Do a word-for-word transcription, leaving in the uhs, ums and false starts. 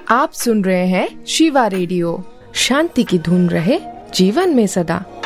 आप सुन रहे हैं शिवा रेडियो। शांति की धुन रहे जीवन में सदा।